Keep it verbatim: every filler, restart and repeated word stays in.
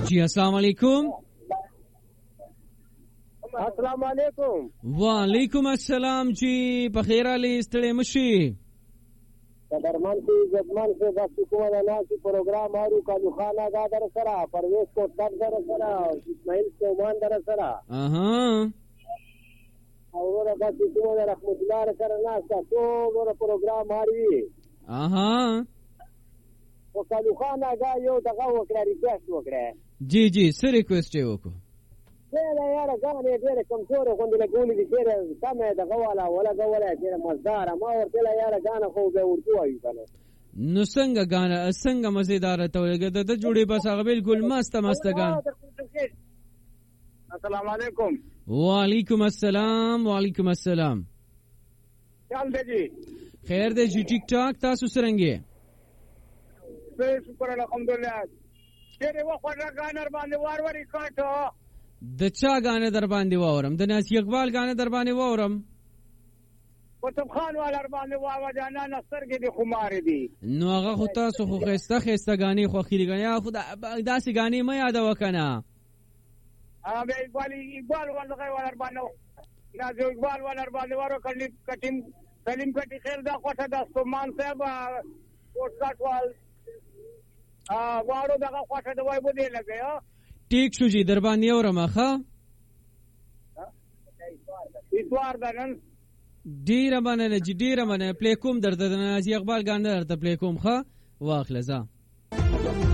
جی السلام علیکم. السلام علیکم. وعلیکم السلام. جی بخیر علی ستړي مشي درمان کی جدمان سے بس کومه نه کی پروګرام اورو کالو خان آغا در سره پرویز کو تک در سره اسماعیل سومان در سره اها او ورته بس کومه رحمت الله سره نه تاسو ور پروګرام اوري اها او کالو خان آغا یو دغه وکړه ریکوست وکړه. جی جی سره ریکوست وکړه. دا یار غانې ډېر کمزور غوندې لګولې دي ډېر سمه دغه والا ولا غوړه ډېر مزدار ما ورته یار غانه خو به ورته وایو کنه. نو څنګه غانه څنګه مزیدار ته ولګه د جوړې بس هغه بالکل مست مست غان. السلام علیکم. وعلیکم السلام. وعلیکم السلام. چل دی جی خیر دی جی ټیک ټاک تاسو څنګه؟ شکر الحمدلله. ډېر وخت غانر باندې وار وری کاټو د چا غانه در باندې واورم؟ د ناصر اقبال غانه در باندې واورم؟ قطب خان والر باندې واوا جانا نصر کې دي خمار دي. نو هغه خو تاسو خو خسته خسته غانې خو خېری غانې خو داسې غانې مې یاد وکنه. ا به اقبال اقبال والغه والر باندې نازو اقبال والر باندې وارو کړي کټیم سلیم کټي خیر دا کوټه د سومان صاحب کوټ کاټوال ا وارو دغه کوټه د وای بده لګیا. ټیک شو جی در باندې اورم ښه ایتوار دنن ډیره مننه جی ډیره مننه. پلی کوم درته د نازي اقبال غاندر ته پلی کوم ښه واخله ځه.